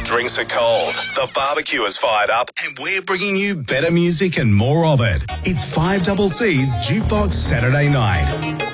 drinks are cold, the barbecue is fired up, and we're bringing you better music and more of it. It's 5CC's Jukebox Saturday Night.